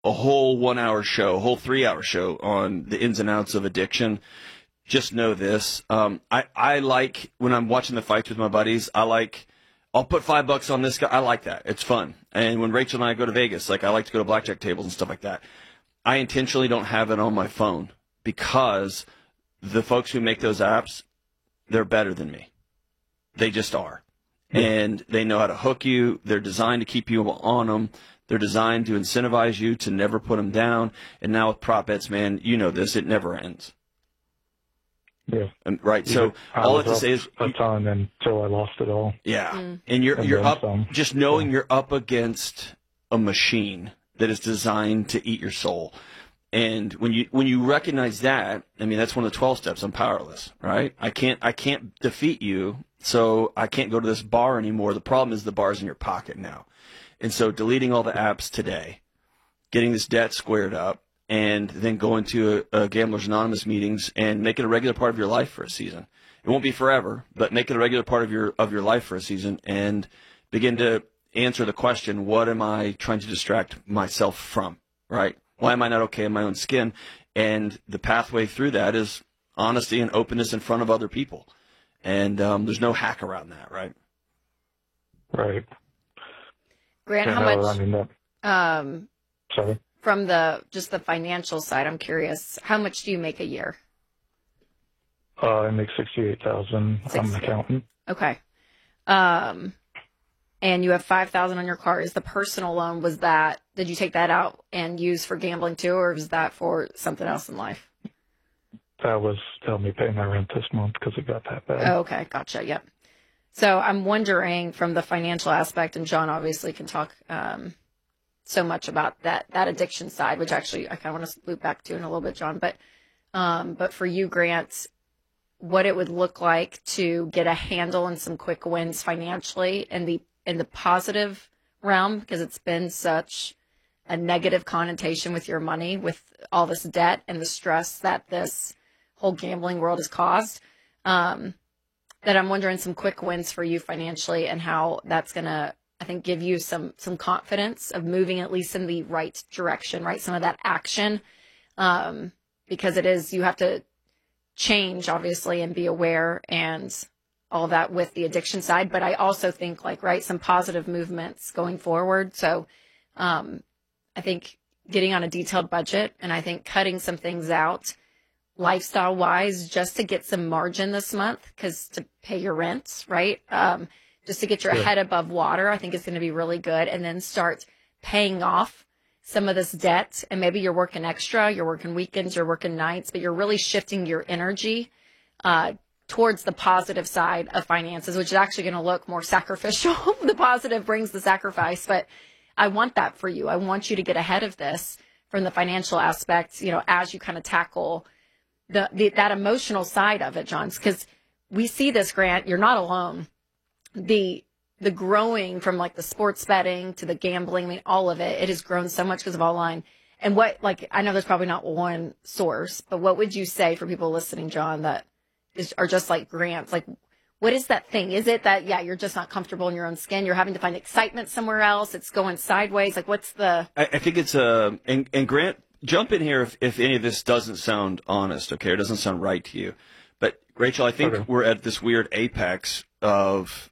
a whole 1 hour show, a whole 3 hour show on the ins and outs of addiction. Just know this. I like when I'm watching the fights with my buddies, I'll put $5 on this guy. I like that. It's fun. And when Rachel and I go to Vegas, like I like to go to blackjack tables and stuff like that. I intentionally don't have it on my phone because the folks who make those apps, they're better than me. They just are. And they know how to hook you. They're designed to keep you on them. They're designed to incentivize you to never put them down. And now with prop bets, man, you know this. It never ends. Yeah. Right. So all I have to say is a ton until I lost it all. Yeah. And you're up just knowing you're up against a machine that is designed to eat your soul. And when you recognize that, I mean that's one of the 12 steps. I'm powerless, right? I can't defeat you, so I can't go to this bar anymore. The problem is the bar's in your pocket now. And so deleting all the apps today, getting this debt squared up, and then going to a Gamblers Anonymous meetings and make it a regular part of your life for a season. It won't be forever, but make it a regular part of your life for a season and begin to answer the question, what am I trying to distract myself from, right? Why am I not okay in my own skin? And the pathway through that is honesty and openness in front of other people. And there's no hack around that, right? Right. Grant, yeah, how much? I mean, sorry. From just the financial side, I'm curious, how much do you make a year? I make $68,000. I'm an accountant. Okay. And you have $5,000 on your car. Is the personal loan, did you take that out and use for gambling too, or was that for something else in life? That was to help me pay my rent this month because it got that bad. Oh, okay. Gotcha. Yep. So I'm wondering from the financial aspect, and John obviously can talk so much about that addiction side, which actually I kind of want to loop back to in a little bit, John. But for you, Grant, what it would look like to get a handle and some quick wins financially in the positive realm, because it's been such a negative connotation with your money, with all this debt and the stress that this whole gambling world has caused, that I'm wondering some quick wins for you financially and how that's going to, I think, give you some confidence of moving at least in the right direction, right? Some of that action, because you have to change, obviously, and be aware and all of that with the addiction side. But I also think some positive movements going forward. So I think getting on a detailed budget, and I think cutting some things out lifestyle wise, just to get some margin this month, because to pay your rent, right? Just to get your head above water, I think is going to be really good. And then start paying off some of this debt. And maybe you're working extra, you're working weekends, you're working nights, but you're really shifting your energy towards the positive side of finances, which is actually going to look more sacrificial. The positive brings the sacrifice, but I want that for you. I want you to get ahead of this from the financial aspect, as you kind of tackle that emotional side of it, John, because we see this, Grant, you're not alone. The growing from the sports betting to the gambling, I mean, all of it has grown so much because of online. And I know there's probably not one source, but what would you say for people listening, John, that are just like Grant's? What is that thing? Is it that, you're just not comfortable in your own skin? You're having to find excitement somewhere else. It's going sideways. What's the... I think it's and Grant, jump in here if any of this doesn't sound honest, okay? Or doesn't sound right to you. But Rachel, I think we're at this weird apex of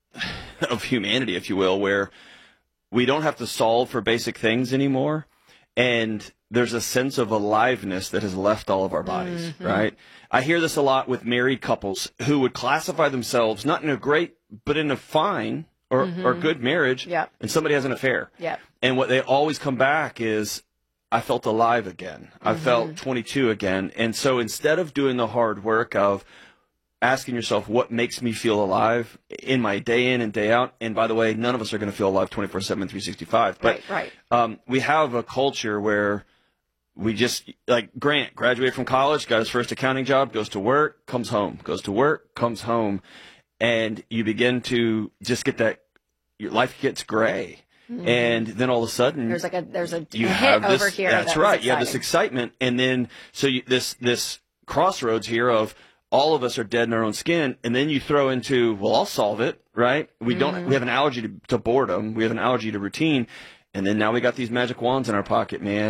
humanity, if you will, where we don't have to solve for basic things anymore. And there's a sense of aliveness that has left all of our bodies, right? I hear this a lot with married couples who would classify themselves not in a great, but in a fine or good marriage, and somebody has an affair. And what they always come back is, I felt alive again. I felt 22 again. And so instead of doing the hard work of asking yourself what makes me feel alive in my day in and day out, and by the way, none of us are going to feel alive 24/7, 365. But we have a culture where we just, Grant, graduated from college, got his first accounting job, goes to work, comes home, goes to work, comes home, and you begin to just get that, your life gets gray. And then all of a sudden, there's a hit over here. That's right. You have this excitement, and then this crossroads here of all of us are dead in our own skin, and then you throw into, well, I'll solve it, right? We have an allergy to boredom, we have an allergy to routine, And then now we got these magic wands in our pocket, man.